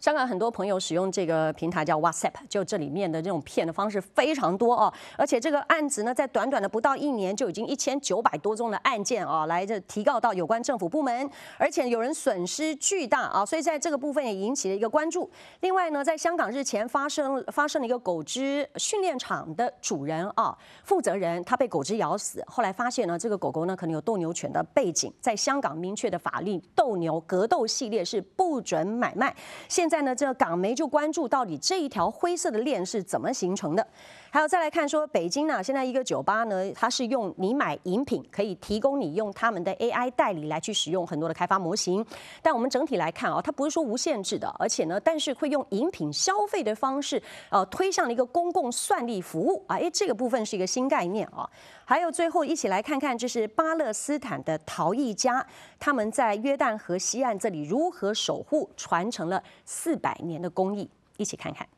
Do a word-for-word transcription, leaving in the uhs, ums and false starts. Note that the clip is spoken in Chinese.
香港很多朋友使用这个平台叫 WhatsApp， 就这里面的这种骗的方式非常多哦，而且这个案子呢，在短短的不到一年就已经一千九百多宗的案件啊，来这提告到有关政府部门，而且有人损失巨大啊，所以在这个部分也引起了一个关注。另外呢，在香港日前发生发生了一个狗只训练场的主人啊，负责人他被狗只咬死，后来发现呢，这个狗狗呢可能有斗牛犬的背景，在香港明确的法律，斗牛格斗系列是不准买卖。现在呢，这个港媒就关注到底这一条灰色的链是怎么形成的。还有再来看说，北京呢，现在一个酒吧呢，它是用你买饮品可以提供你用他们的 A I 代理来去使用很多的开发模型。但我们整体来看啊，它不是说无限制的，而且呢，但是会用饮品消费的方式，呃，推向了一个公共算力服务啊，哎，这个部分是一个新概念啊。还有最后一起来看看，这是巴勒斯坦的陶艺家，他们在约旦河西岸这里如何守护传承了四百年的工艺，一起看看。